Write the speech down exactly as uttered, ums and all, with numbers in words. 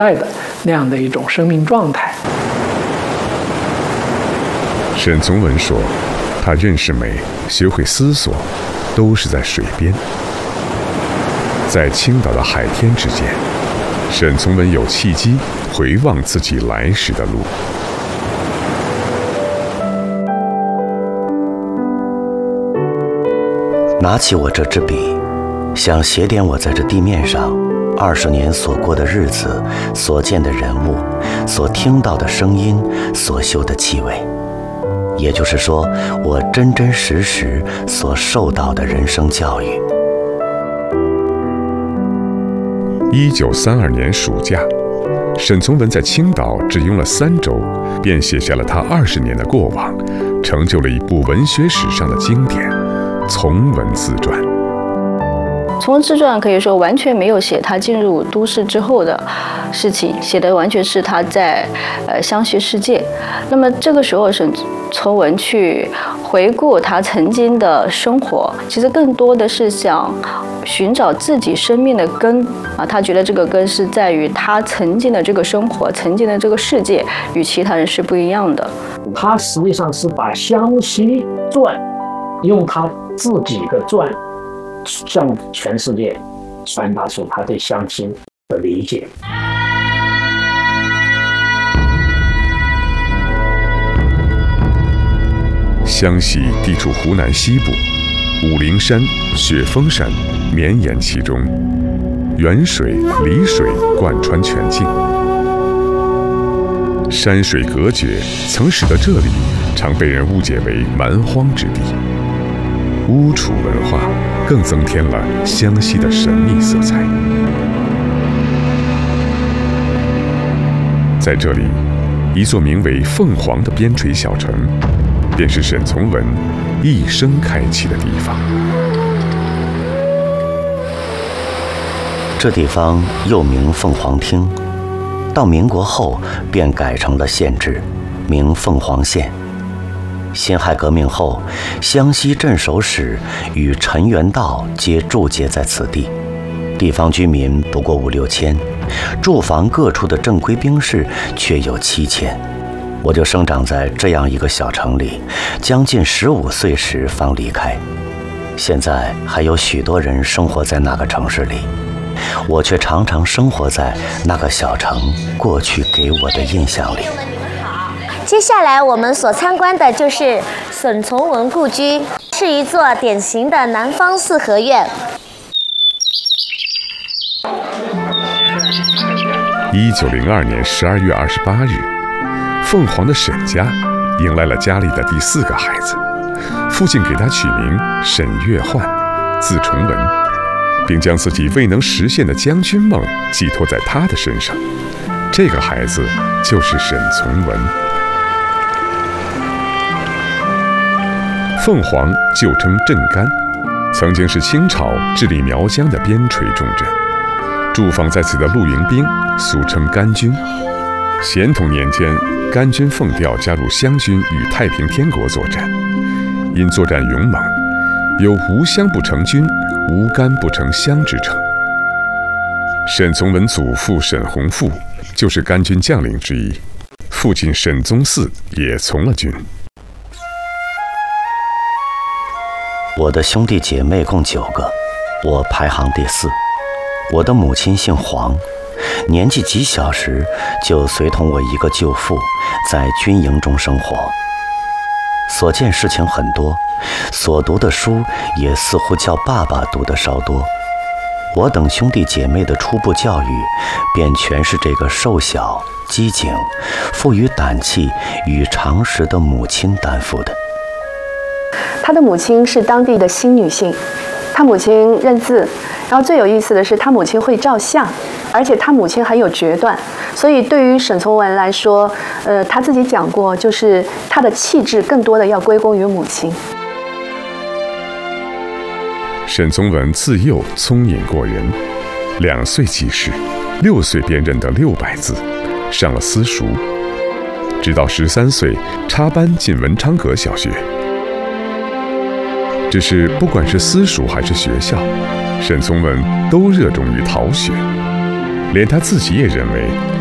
代的那样的一种生命状态。 沈从文说，他认识美，学会思索，都是在水边。在青岛的海天之间，沈从文有契机回望自己来时的路。 拿起我这支笔，想写点我在这地面上二十年所过的日子，所见的人物，所听到的声音，所嗅的气味，也就是说，我真真实实所受到的人生教育。 一九三二年暑假，沈从文在青岛只用了三周，便写下了他二十年的过往，成就了一部文学史上的经典《从文自传》。 《从文自传》可以说完全没有写他进入都市之后的事情，写的完全是他在呃乡学世界。那么这个时候，沈从文去回顾他曾经的生活，其实更多的是想寻找自己生命的根啊。他觉得这个根是在于他曾经的这个生活，曾经的这个世界与其他人是不一样的。 他实际上是把湘西传用他自己的传向全世界传达出他对湘西的理解。 湘西地处湖南西部，武陵山、雪峰山绵延其中，沅水、澧水贯穿全境，山水隔绝，曾使得这里常被人误解为蛮荒之地。乌楚文化更增添了湘西的神秘色彩。在这里，一座名为凤凰的边陲小城，便是沈从文一生开启的地方。 这地方又名凤凰厅，到民国后便改成了县治，名凤凰县。辛亥革命后，湘西镇守使与陈元道皆驻结在此地，地方居民不过五六千，驻防各处的正规兵士却有七千。我就生长在这样一个小城里，将近十五岁时方离开。现在还有许多人生活在那个城市里，我却常常生活在那个小城过去给我的印象里。 接下来我们所参观的就是沈从文故居，是一座典型的南方四合院。 一九零二年十二月二十八日，凤凰的沈家迎来了家里的第四个孩子，父亲给他取名沈月焕，字崇文，并将自己未能实现的将军梦寄托在他的身上。这个孩子就是沈从文。凤凰旧称镇干，曾经是清朝治理苗疆的边陲重镇。驻防在此的陆营兵俗称甘军。咸统年间，甘军奉调加入湘军与太平天国作战，因作战勇猛，有无湘不成军，无甘不成湘之称。沈从文祖父沈弘富就是甘军将领之一，父亲沈宗嗣也从了军。 我的兄弟姐妹共九个，我排行第四。我的母亲姓黄，年纪极小时就随同我一个舅父在军营中生活，所见事情很多，所读的书也似乎较爸爸读得稍多。我等兄弟姐妹的初步教育，便全是这个瘦小、机警、富于胆气与常识的母亲担负的。 他的母亲是当地的新女性，他母亲认字，然后最有意思的是他母亲会照相，而且他母亲很有决断，所以对于沈从文来说，呃，他自己讲过，就是他的气质更多的要归功于母亲。 沈从文自幼聪颖过人，两岁记事，六岁便认得六百字，上了私塾，直到十三岁插班进文昌阁小学。只是不管是私塾还是学校，沈从文都热衷于逃学。 连他自己也认为